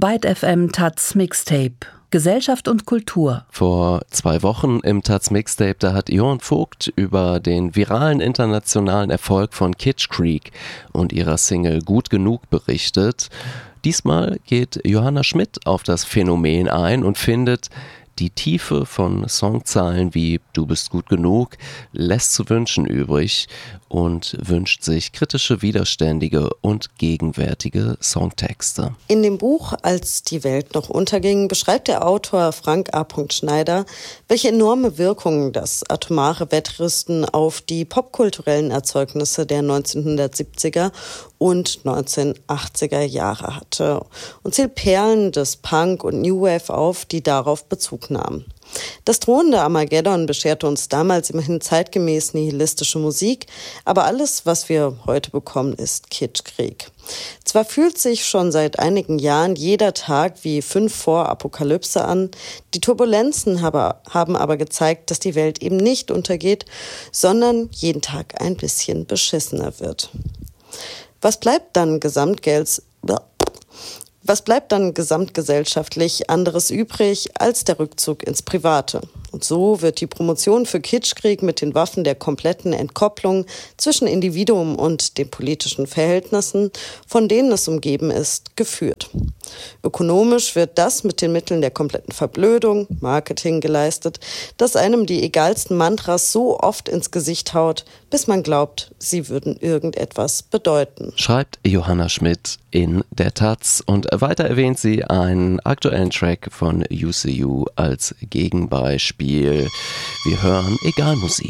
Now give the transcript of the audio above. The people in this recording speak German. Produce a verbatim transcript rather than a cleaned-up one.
Byte F M Taz Mixtape. Gesellschaft und Kultur. Vor zwei Wochen im Taz Mixtape, da hat Johann Vogt über den viralen internationalen Erfolg von Kitsch Creek und ihrer Single Gut Genug berichtet. Diesmal geht Johanna Schmidt auf das Phänomen ein und findet, die Tiefe von Songzeilen wie Du bist gut genug lässt zu wünschen übrig und wünscht sich kritische, widerständige und gegenwärtige Songtexte. In dem Buch Als die Welt noch unterging beschreibt der Autor Frank A. Schneider, welche enorme Wirkung das atomare Wettrüsten auf die popkulturellen Erzeugnisse der neunzehnhundertsiebziger und neunzehnhundertachtziger Jahre hatte und zählt Perlen des Punk und New Wave auf, die darauf Bezug nahmen. Das drohende Armageddon bescherte uns damals immerhin zeitgemäß nihilistische Musik, aber alles, was wir heute bekommen, ist Kitschkrieg. Zwar fühlt sich schon seit einigen Jahren jeder Tag wie fünf vor Apokalypse an, die Turbulenzen haben aber gezeigt, dass die Welt eben nicht untergeht, sondern jeden Tag ein bisschen beschissener wird. Was bleibt dann gesamtgels... Was bleibt dann gesamtgesellschaftlich anderes übrig als der Rückzug ins Private? Und so wird die Promotion für Kitschkrieg mit den Waffen der kompletten Entkopplung zwischen Individuum und den politischen Verhältnissen, von denen es umgeben ist, geführt. Ökonomisch wird das mit den Mitteln der kompletten Verblödung, Marketing geleistet, das einem die egalsten Mantras so oft ins Gesicht haut, bis man glaubt, sie würden irgendetwas bedeuten. Schreibt Johanna Schmidt in der Taz und weiter erwähnt sie einen aktuellen Track von U C U als Gegenbeispiel. Wir hören Egalmusik.